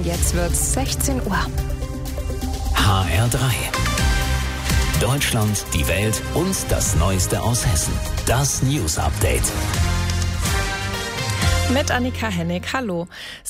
jetzt wird's 16 Uhr. HR3. Deutschland, die Welt und das Neueste aus Hessen. Das News Update. Mit Annika Hennig, hallo.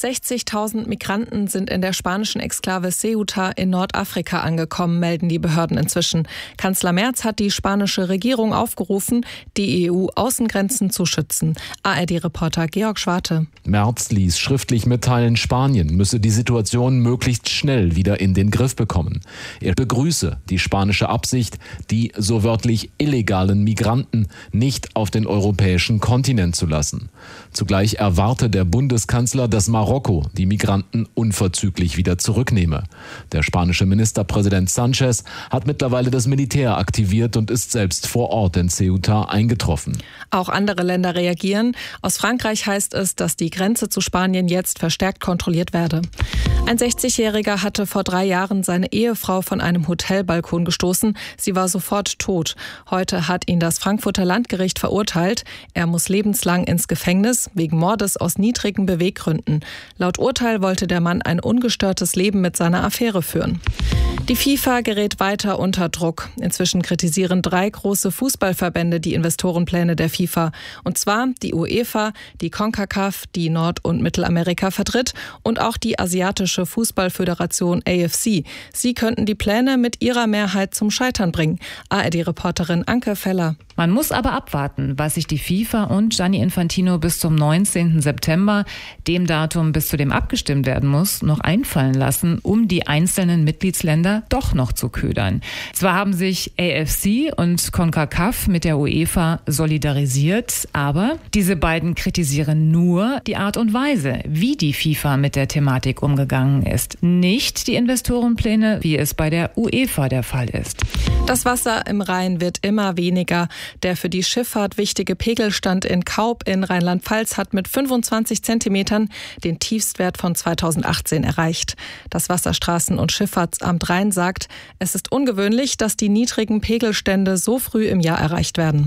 60.000 Migranten sind in der spanischen Exklave Ceuta in Nordafrika angekommen, melden die Behörden inzwischen. Kanzler Merz hat die spanische Regierung aufgerufen, die EU-Außengrenzen zu schützen. ARD-Reporter Georg Schwarte. Merz ließ schriftlich mitteilen, Spanien müsse die Situation möglichst schnell wieder in den Griff bekommen. Er begrüße die spanische Absicht, die so wörtlich illegalen Migranten nicht auf den europäischen Kontinent zu lassen. Zugleich erwarte der Bundeskanzler, dass Marokko die Migranten unverzüglich wieder zurücknehme. Der spanische Ministerpräsident Sánchez hat mittlerweile das Militär aktiviert und ist selbst vor Ort in Ceuta eingetroffen. Auch andere Länder reagieren. Aus Frankreich heißt es, dass die Grenze zu Spanien jetzt verstärkt kontrolliert werde. Ein 60-Jähriger hatte vor 3 Jahren seine Ehefrau von einem Hotelbalkon gestoßen. Sie war sofort tot. Heute hat ihn das Frankfurter Landgericht verurteilt. Er muss lebenslang ins Gefängnis wegen Mordes aus niedrigen Beweggründen. Laut Urteil wollte der Mann ein ungestörtes Leben mit seiner Affäre führen. Die FIFA gerät weiter unter Druck. Inzwischen kritisieren 3 große Fußballverbände die Investorenpläne der FIFA. Und zwar die UEFA, die CONCACAF, die Nord- und Mittelamerika vertritt und auch die asiatische Fußballföderation AFC. Sie könnten die Pläne mit ihrer Mehrheit zum Scheitern bringen. ARD-Reporterin Anke Feller. Man muss aber abwarten, was sich die FIFA und Gianni Infantino bis zum 19. September, dem Datum, bis zu dem abgestimmt werden muss, noch einfallen lassen, um die einzelnen Mitgliedsländer doch noch zu ködern. Zwar haben sich AFC und CONCACAF mit der UEFA solidarisiert, aber diese beiden kritisieren nur die Art und Weise, wie die FIFA mit der Thematik umgegangen ist. Nicht die Investorenpläne, wie es bei der UEFA der Fall ist. Das Wasser im Rhein wird immer weniger. Der für die Schifffahrt wichtige Pegelstand in Kaub in Rheinland-Pfalz hat mit 25 Zentimetern den Tiefstwert von 2018 erreicht. Das Wasserstraßen- und Schifffahrtsamt Rhein sagt, es ist ungewöhnlich, dass die niedrigen Pegelstände so früh im Jahr erreicht werden.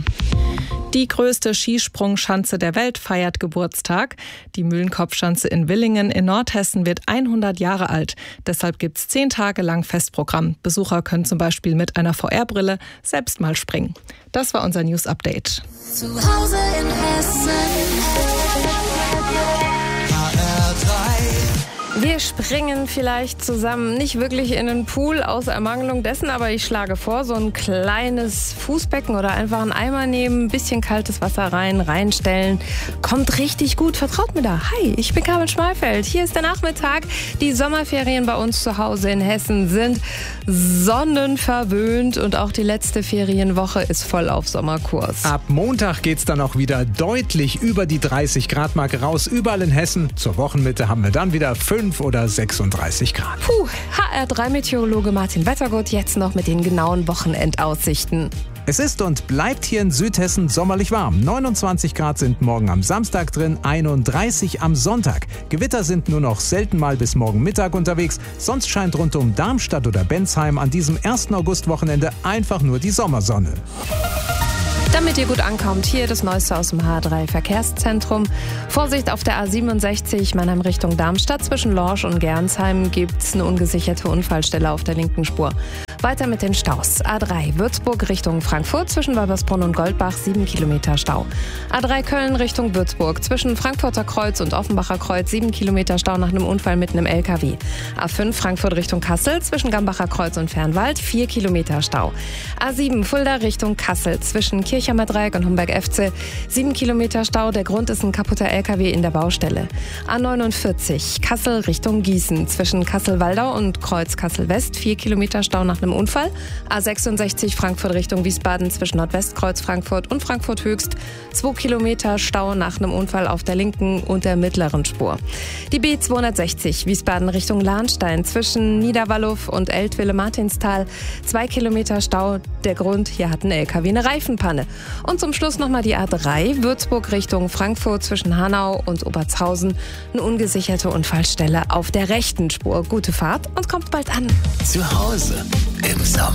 Die größte Skisprungschanze der Welt feiert Geburtstag. Die Mühlenkopfschanze in Willingen in Nordhessen wird 100 Jahre alt. Deshalb gibt es 10 Tage lang Festprogramm. Besucher können zum Beispiel mit einer VR-Brille selbst mal springen. Das war unser News-Update. Zu Hause in Hessen. Wir springen vielleicht zusammen, nicht wirklich in den Pool aus Ermangelung dessen, aber ich schlage vor, so ein kleines Fußbecken oder einfach einen Eimer nehmen, ein bisschen kaltes Wasser reinstellen. Kommt richtig gut, vertraut mir da. Hi, ich bin Carmen Schmalfeld. Hier ist der Nachmittag. Die Sommerferien bei uns zu Hause in Hessen sind sonnenverwöhnt und auch die letzte Ferienwoche ist voll auf Sommerkurs. Ab Montag geht's dann auch wieder deutlich über die 30-Grad-Marke raus. Überall in Hessen. Zur Wochenmitte haben wir dann wieder 5 oder 36 Grad. HR3-Meteorologe Martin Wettergott jetzt noch mit den genauen Wochenendaussichten. Es ist und bleibt hier in Südhessen sommerlich warm. 29 Grad sind morgen am Samstag drin, 31 am Sonntag. Gewitter sind nur noch selten mal bis morgen Mittag unterwegs. Sonst scheint rund um Darmstadt oder Bensheim an diesem 1. August-Wochenende einfach nur die Sommersonne. Damit ihr gut ankommt, hier das Neueste aus dem H3-Verkehrszentrum. Vorsicht auf der A67 Mannheim Richtung Darmstadt. Zwischen Lorsch und Gernsheim gibt es eine ungesicherte Unfallstelle auf der linken Spur. Weiter mit den Staus. A3 Würzburg Richtung Frankfurt zwischen Walbersbrunn und Goldbach 7 Kilometer Stau. A3 Köln Richtung Würzburg zwischen Frankfurter Kreuz und Offenbacher Kreuz 7 Kilometer Stau nach einem Unfall mit einem LKW. A5 Frankfurt Richtung Kassel zwischen Gambacher Kreuz und Fernwald 4 Kilometer Stau. A7 Fulda Richtung Kassel zwischen Kirchheimer Dreieck und Homberg FC 7 Kilometer Stau. Der Grund ist ein kaputter LKW in der Baustelle. A49 Kassel Richtung Gießen zwischen Kassel-Waldau und Kreuz Kassel-West 4 Kilometer Stau nach einem Unfall. A66 Frankfurt Richtung Wiesbaden zwischen Nordwestkreuz Frankfurt und Frankfurt Höchst 2 Kilometer Stau nach einem Unfall auf der linken und der mittleren Spur. Die B260 Wiesbaden Richtung Lahnstein zwischen Niederwallow und Eltville-Martinstal 2 Kilometer Stau. Der Grund, hier hat ein LKW eine Reifenpanne. Und zum Schluss nochmal die A3 Würzburg Richtung Frankfurt zwischen Hanau und Obertshausen. Eine ungesicherte Unfallstelle auf der rechten Spur. Gute Fahrt und kommt bald an. Zu Hause im Sommer.